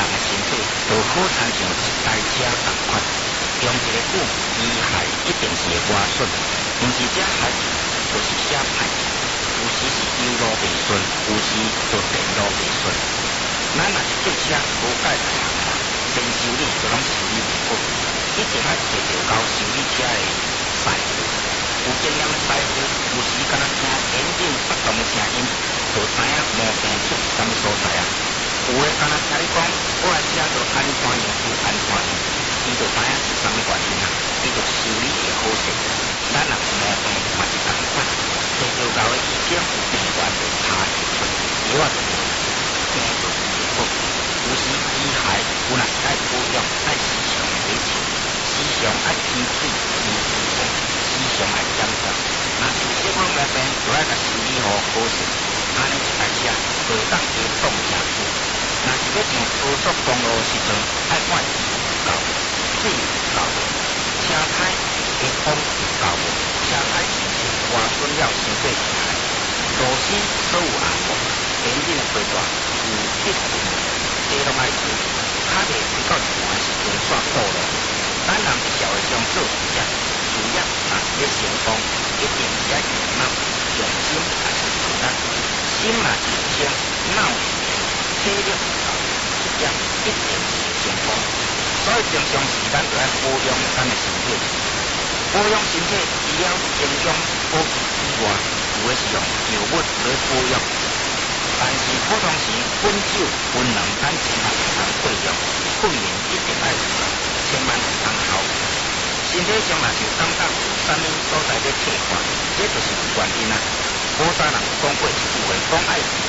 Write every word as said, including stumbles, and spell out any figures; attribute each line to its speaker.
Speaker 1: 的身体就好亲像一台车同款，用一个句，遗骸一定是会外损，毋是这害就是写歹，有时是油路袂顺，有时就电路袂顺。咱若是借车无解来行啦，先修理就拢修理袂好，一定爱找着交修理车的师傅。有经验的师傅，有时敢若听引擎发动的声音，就知影毛病出伫啥物所在啊。有诶敢若听你讲，我诶车就安怎样就安怎样，伊就知影是啥物原因啊，伊就修理会好势。咱若是毛病嘛是同款，找着交的医生病源就查得出，药仔就无病就治袂好。有时遗骸有若是爱保养，爱时常维持，时常爱添水添油的，时常爱检查。若是有小可毛病，就爱甲修理好好势，安尼一台车就会当加挡诚久。若是要行高速公路的时阵，爱看油有够，水有够，车胎的风有够无，车胎是毋是磨损了伤过厉害？螺丝所有暗无，引擎的配段有密混，这拢爱注意。卡袂开到一半的时阵煞倒落，咱人一条会将做事业，事业若是要成功，一定是要用脑、用心还是用力。心若是有清，脑有清，体力有够，事业一定是会成功。所以平常时咱就要保养咱的身体。保养身体除了营养补给以外，有的是用药物来保养。但是普通时滚酒、滚两咱千万唔通过量，训练一定爱有啦，千万唔通耗。身体上若是有感觉有啥物所在要退化，这就是有原因啊。古早人有讲过一句话，讲爱